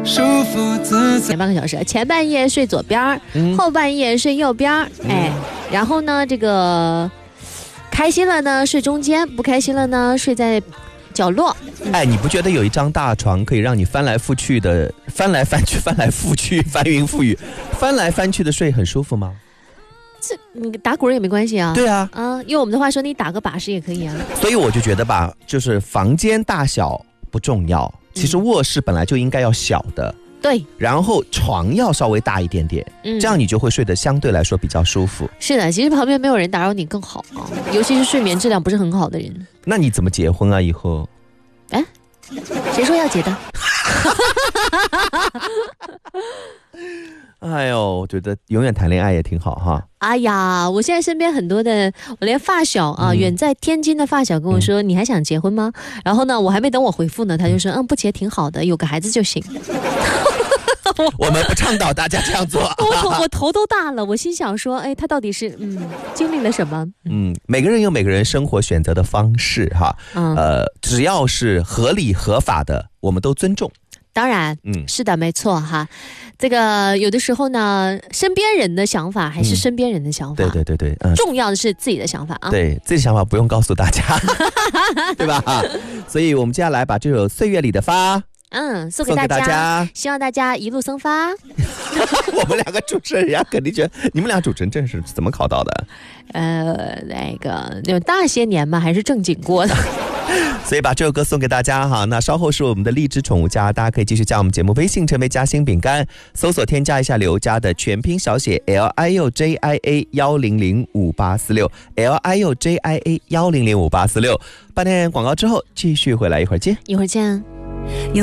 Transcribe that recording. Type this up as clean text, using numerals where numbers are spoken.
舒服自在。 前半个小时，前半夜睡左边，后半夜睡右边，哎，然后呢，这个开心了呢睡中间，不开心了呢睡在角落。 哎，你不觉得有一张大床可以让你翻来覆去的翻来覆去翻云覆雨，翻来翻去的睡很舒服吗？ 这你打滚也没关系啊。 对啊， 用我们的话说，你打个把式也可以啊。 所以我就觉得吧，就是房间大小不重要，其实卧室本来就应该要小的。 对， 然后床要稍微大一点点，这样你就会睡得相对来说比较舒服。 是的，其实旁边没有人打扰你更好啊，尤其是睡眠质量不是很好的人。 那你怎么结婚啊？以后？ 哎，谁说要结的？ 哎呦，我觉得永远谈恋爱也挺好哈。 哎呀，我现在身边很多的，我连发小啊，远在天津的发小跟我说，你还想结婚吗？然后呢，我还没等我回复呢，他就说，不结挺好的，有个孩子就行。 我们不倡导大家这样做。 我头都大了，我心想说，哎，他到底是经历了什么？ 每个人有每个人生活选择的方式哈。只要是合理合法的，我们都尊重。 当然，是的，没错哈。这个有的时候呢，身边人的想法还是身边人的想法。 对， 重要的是自己的想法啊。 对，自己的想法不用告诉大家，对吧？所以我们接下来把这首《岁月里的发》 送给大家，希望大家一路生发。 我们两个主持人，人家肯定觉得你们俩主持人证是怎么考到的？ 那个有大些年嘛，还是正经过的。 所以把这首歌送给大家哈。那稍后是我们的荔枝宠物家，大家可以继续加我们节目微信，成为嘉兴饼干，搜索添加一下刘家的全拼小写 LIUJIA100584 LIUJIA100584。半天广告之后继续回来，一会儿见。